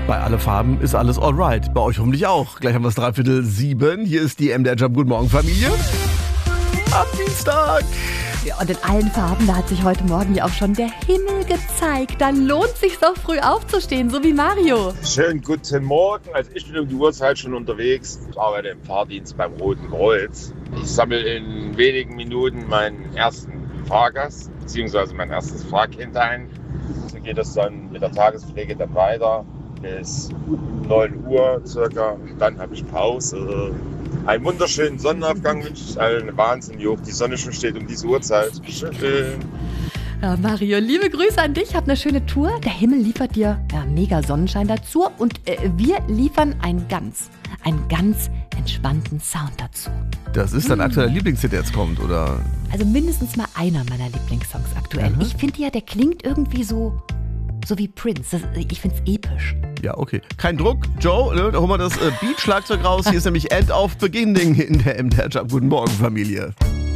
Bei Alle Farben ist alles alright. Bei euch hoffentlich auch. Gleich haben wir es 6:45. Hier ist die MDR Jump. Guten Morgen, Familie. Am Dienstag. Ja, und in allen Farben, da hat sich heute Morgen ja auch schon der Himmel gezeigt. Da lohnt sich doch früh aufzustehen, so wie Mario. Schönen guten Morgen. Also ich bin um die Uhrzeit schon unterwegs. Ich arbeite im Fahrdienst beim Roten Kreuz. Ich sammle in wenigen Minuten meinen ersten Fahrgast, beziehungsweise mein erstes Fahrkind ein. So geht es dann mit der Tagespflege dann weiter bis 9 Uhr circa. Dann habe ich Pause. Einen wunderschönen Sonnenaufgang wünsche ich allen. Wahnsinn, wie hoch die Sonne schon steht um diese Uhrzeit. Schön. Ja, Mario, liebe Grüße an dich. Hab eine schöne Tour. Der Himmel liefert dir mega Sonnenschein dazu. Und wir liefern einen ganz entspannten Sound dazu. Das ist dein aktueller Lieblingshit, der jetzt kommt, oder? Also mindestens mal einer meiner Lieblingssongs aktuell. Ich finde ja, der klingt irgendwie so wie Prince. Ich finde es episch. Ja, okay. Kein Druck. Joe, ne, da holen wir das Beat-Schlagzeug raus. Hier ist nämlich End of Beginning in der MDR Jump. Guten Morgen, Familie.